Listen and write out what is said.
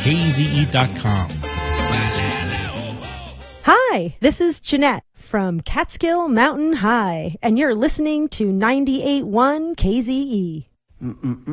KZE.com. Hi, this is Jeanette from Catskill Mountain High, and you're listening to 98.1 KZE.